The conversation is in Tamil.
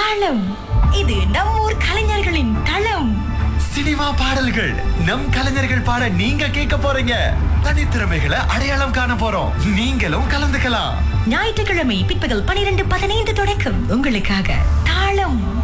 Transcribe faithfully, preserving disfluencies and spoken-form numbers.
தாளம். இது நம் ஊர் கலைஞர்களின் களம். சினிமா பாடல்கள், நம் கலைஞர்கள் பாட நீங்க கேட்க போறீங்க. தனித்திறமைகளை அடையாளம் காண போறோம். நீங்களும் கலந்துக்கலாம். ஞாயிற்றுக்கிழமை பிற்பகல் பனிரெண்டு பதினைந்து தொடக்கம் உங்களுக்காக தாளம்.